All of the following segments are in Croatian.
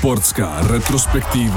Sportska retrospektiva.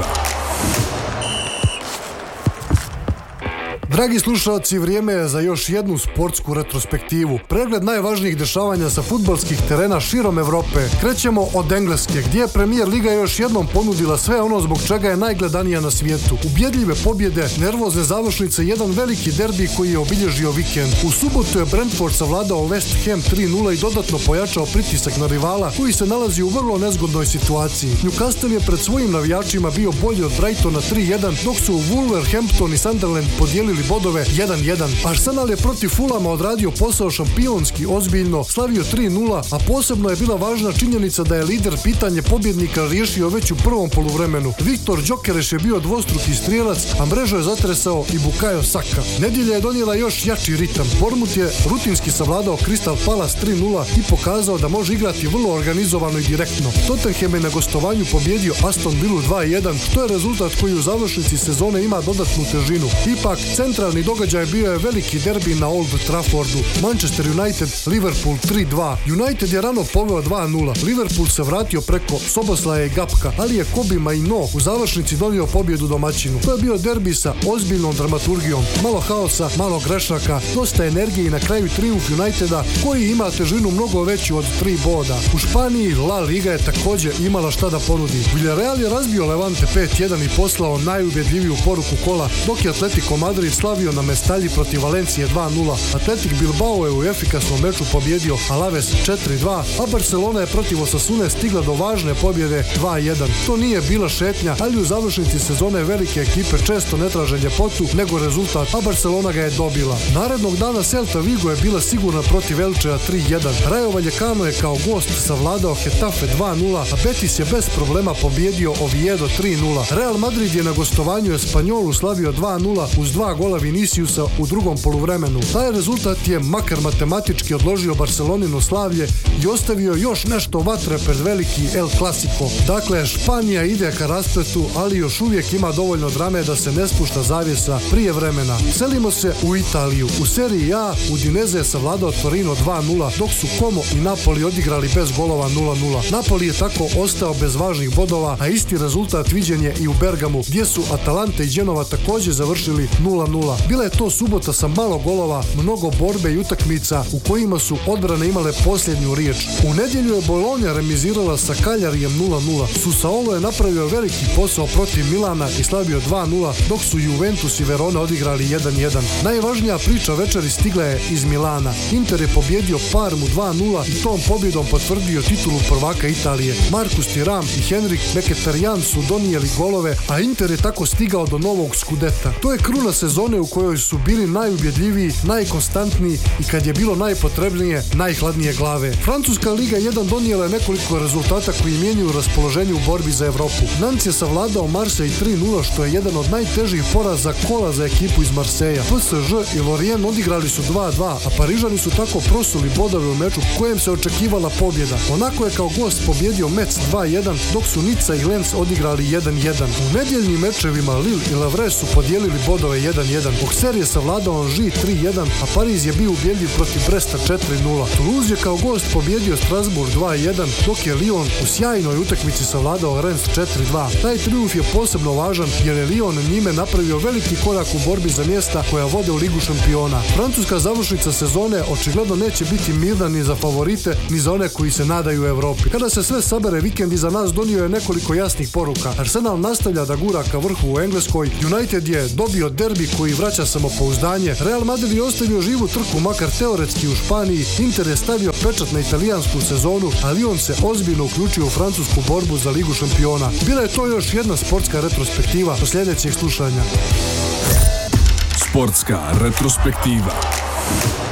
Dragi slušalci, vrijeme je za još jednu sportsku retrospektivu. Pregled najvažnijih dešavanja sa fudbalskih terena širom Europe. Krećemo od Engleske, gdje je Premier Liga još jednom ponudila sve ono zbog čega je najgledanija na svijetu. Ubjedljive pobjede, nervozne završnice, jedan veliki derbi koji je obilježio vikend. U subotu je Brentford savladao West Ham 3-0 i dodatno pojačao pritisak na rivala koji se nalazi u vrlo nezgodnoj situaciji. Newcastle je pred svojim navijačima bio bolji od Brightona 3-1, dok su Wolverhampton i Sunderland podijelili bodove 1-1. Arsenal je protiv Fulama odradio posao šampionski ozbiljno, slavio 3-0, a posebno je bila važna činjenica da je lider pitanje pobjednika riješio već u prvom poluvremenu. Viktor Gyökeres je bio dvostruki strijelac, a mrežu je zatresao i Bukayo Saka. Nedjelja je donijela još jači ritam. Bournemouth je rutinski savladao Crystal Palace 3-0 i pokazao da može igrati vrlo organizovano i direktno. Tottenham je na gostovanju pobjedio Aston Villu 2-1, što je rezultat koji u završnici sezone ima dodatnu težinu. Ipak, centralni događaj bio je veliki derbi na Old Traffordu. Manchester United, Liverpool 3-2. United je rano poveo 2-0. Liverpool se vratio preko Soboslaja i Gapka, ali je Kobe Mainoo u završnici donio pobjedu domaćinu. To je bio derbi sa ozbiljnom dramaturgijom. Malo haosa, malo grešaka, dosta energije i na kraju trijumf Uniteda koji ima težinu mnogo veću od 3 boda. U Španiji La Liga je također imala šta da ponudi. Villarreal je razbio Levante 5-1 i poslao najubjedljiviju poruku kola, dok je Atletico Madrid slavio na Mestalji protiv Valencije 2-0. Atletik Bilbao je u efikasnom meču pobjedio Alaves 4-2, a Barcelona je protiv Osasune stigla do važne pobjede 2-1. To nije bila šetnja, ali u završnici sezone velike ekipe često ne traže ljepotu, nego rezultat, a Barcelona ga je dobila. Narednog dana Celta Vigo je bila sigurna protiv Elchea 3-1. Rayo Vallecano je kao gost savladao Getafe 2-0, a Betis je bez problema pobjedio Oviedo 3-0. Real Madrid je na gostovanju Espanjolu slavio 2-0 uz 2 gola Viniciusa u drugom poluvremenu. Taj rezultat je makar matematički odložio Barcelonino slavlje i ostavio još nešto vatre pred veliki El Clasico. Dakle, Španija ide ka raspletu, ali još uvijek ima dovoljno drame da se ne spušta zavjesa prije vremena. Selimo se u Italiju. U seriji A Udinese je savladao Torino 2-0, dok su Como i Napoli odigrali bez golova 0-0. Napoli je tako ostao bez važnih bodova, a isti rezultat viđen je i u Bergamu, gdje su Atalanta i Genova također završili 0-0. Bila je to subota sa malo golova, mnogo borbe i utakmica u kojima su odbrane imale posljednju riječ. U nedjelju je Bologna remizirala sa Cagliarijem 0-0. Sassuolo je napravio veliki posao protiv Milana i slavio 2-0, dok su Juventus i Verona odigrali 1-1. Najvažnija priča večeri stigla je iz Milana. Inter je pobjedio Parmu 2-0 i tom pobjedom potvrdio titulu prvaka Italije. Marcus Thuram i Henrik Mkhitaryan su donijeli golove, a Inter je tako stigao do novog skudeta. To je kruna sezone u kojoj su bili najubjedljiviji, najkonstantniji i kad je bilo najpotrebnije, najhladnije glave. Francuska Liga 1 donijela je nekoliko rezultata koji mijenjaju raspoloženje u borbi za Europu. Nantes je savladao Marseille 3-0, što je jedan od najtežih poraza kola za ekipu iz Marseja. PSG i Lorient odigrali su 2-2, a Parižani su tako prosuli bodove u meču kojem se očekivala pobjeda. Onako je kao gost pobjedio Metz 2-1, dok su Nica i Lens odigrali 1-1. U nedjeljnim mečevima Lille i Lavre su podijelili bodove 1-1. Auxerre je savladao Angers 3-1, a Pariz je bio ubjedljiv protiv Bresta 4-0. Toulouse je kao gost pobjedio Strasbourg 2-1, dok je Lyon u sjajnoj utakmici savladao Rennes 4-2. Taj trijumf je posebno važan jer je Lyon njime napravio veliki korak u borbi za mjesta koja vode u Ligu šampiona. Francuska završnica sezone očigledno neće biti mirna ni za favorite, ni za one koji se nadaju Europi. Kada se sve sabere, vikend iza nas donio je nekoliko jasnih poruka. Arsenal nastavlja da gura ka vrhu u Engleskoj, United je dobio derbi koji vraća samopouzdanje, Real Madrid je ostavio živu trku makar teoretski u Španiji, Inter je stavio pečat na italijansku sezonu, a Lyon se ozbiljno uključio u francusku borbu za Ligu šampiona. Bila je to još jedna sportska retrospektiva do sljedećeg slušanja. Sportska retrospektiva.